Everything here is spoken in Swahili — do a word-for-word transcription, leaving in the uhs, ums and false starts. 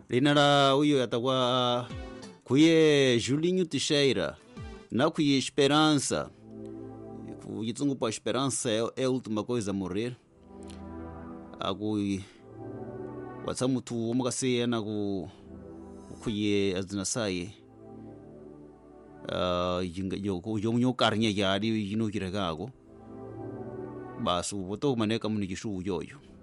Linara huyo atakuwa kuye Julinho Teixeira na kuye Esperança. Kuyitsungu pa Esperança é, é a última coisa a morrer. Agui watsamutu omugase na ku kuye azinasai. Uh, yo yo yo karnya yari yino kiragago. Basu boto maneka munigishu yoyo.